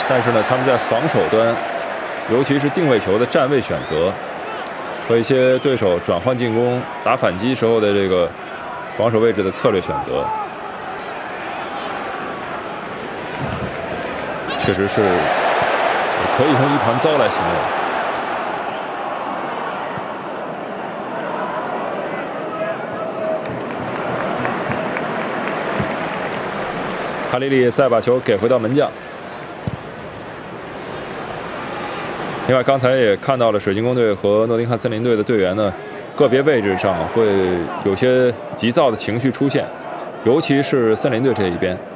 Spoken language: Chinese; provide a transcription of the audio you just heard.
但是呢，他们在防守端，尤其是定位球的站位选择和一些对手转换进攻、打反击时候的这个防守位置的策略选择，确实是可以用一团糟来形容。哈利利再把球给回到门将。另外，刚才也看到了水晶宫队和诺丁汉森林队的队员呢，个别位置上会有些急躁的情绪出现，尤其是森林队这一边。